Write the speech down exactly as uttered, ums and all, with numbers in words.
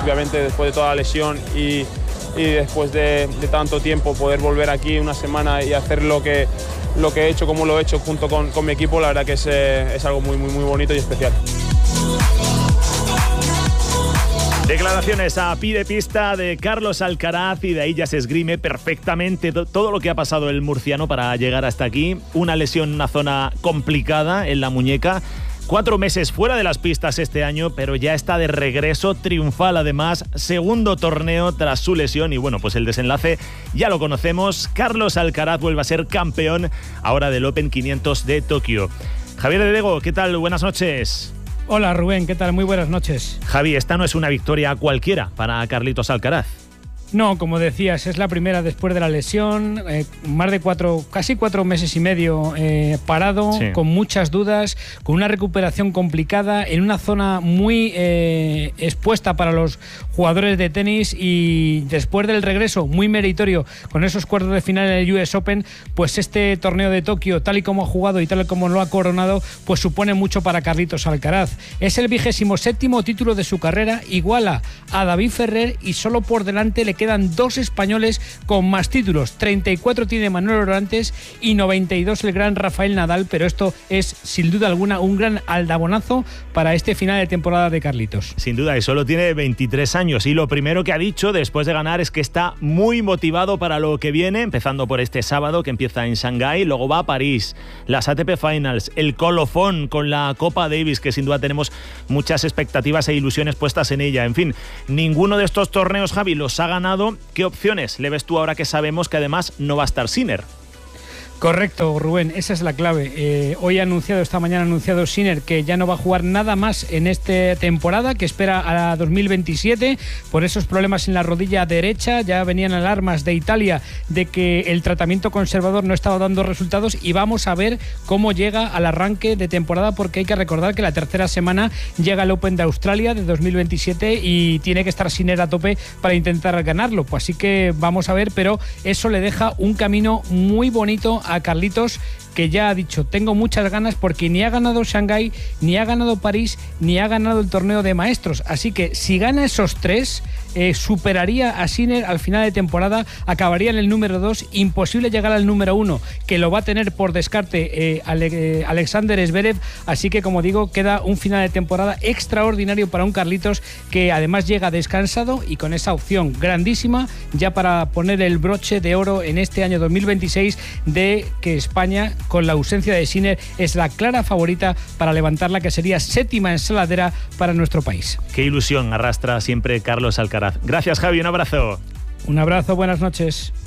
obviamente después de toda la lesión y, y después de, de tanto tiempo poder volver aquí una semana y hacer lo que, lo que he hecho como lo he hecho junto con, con mi equipo, la verdad que es, eh, es algo muy, muy, muy bonito y especial. Declaraciones a pie de pista de Carlos Alcaraz y de ahí ya se esgrime perfectamente todo lo que ha pasado el murciano para llegar hasta aquí. Una lesión en una zona complicada en la muñeca. Cuatro meses fuera de las pistas este año, pero ya está de regreso, triunfal además, segundo torneo tras su lesión y bueno, pues el desenlace ya lo conocemos. Carlos Alcaraz vuelve a ser campeón ahora del Open quinientos de Tokio. Javier de Dego, ¿qué tal? Buenas noches. Hola Rubén, ¿qué tal? Muy buenas noches. Javi, esta no es una victoria cualquiera para Carlitos Alcaraz. No, como decías, es la primera después de la lesión, eh, más de cuatro, casi cuatro meses y medio eh, parado, sí. Con muchas dudas, con una recuperación complicada, en una zona muy eh, expuesta para los jugadores de tenis y después del regreso muy meritorio con esos cuartos de final en el U S Open, pues este torneo de Tokio, tal y como ha jugado y tal y como lo ha coronado, pues supone mucho para Carlitos Alcaraz. Es el vigésimo séptimo título de su carrera, iguala a David Ferrer y solo por delante le quedan dos españoles con más títulos. treinta y cuatro tiene Manuel Orantes y noventa y dos el gran Rafael Nadal, pero esto es sin duda alguna un gran aldabonazo para este final de temporada de Carlitos. Sin duda, y solo tiene veintitrés años y lo primero que ha dicho después de ganar es que está muy motivado para lo que viene, empezando por este sábado que empieza en Shanghái, luego va a París, las A T P Finals, el colofón con la Copa Davis, que sin duda tenemos muchas expectativas e ilusiones puestas en ella. En fin, ninguno de estos torneos, Javi, los ha ganado. ¿Qué opciones le ves tú ahora que sabemos que además no va a estar Sinner? Correcto, Rubén, esa es la clave. Eh, hoy ha anunciado, esta mañana ha anunciado Sinner que ya no va a jugar nada más en esta temporada, que espera a la dos mil veintisiete por esos problemas en la rodilla derecha. Ya venían alarmas de Italia de que el tratamiento conservador no estaba dando resultados y vamos a ver cómo llega al arranque de temporada, porque hay que recordar que la tercera semana llega el Open de Australia de dos mil veintisiete y tiene que estar Sinner a tope para intentar ganarlo. Pues así que vamos a ver, pero eso le deja un camino muy bonito a Carlitos, que ya ha dicho, tengo muchas ganas porque ni ha ganado Shanghái, ni ha ganado París, ni ha ganado el torneo de maestros. Así que si gana esos tres, eh, superaría a Sinner al final de temporada, acabaría en el número dos, imposible llegar al número uno, que lo va a tener por descarte eh, Ale- eh, Alexander Zverev. Así que, como digo, queda un final de temporada extraordinario para un Carlitos que además llega descansado y con esa opción grandísima ya para poner el broche de oro en este año dos mil veintiséis de que España, con la ausencia de Sinner, es la clara favorita para levantar la que sería séptima ensaladera para nuestro país. Qué ilusión arrastra siempre Carlos Alcaraz. Gracias, Javi, un abrazo. Un abrazo, buenas noches.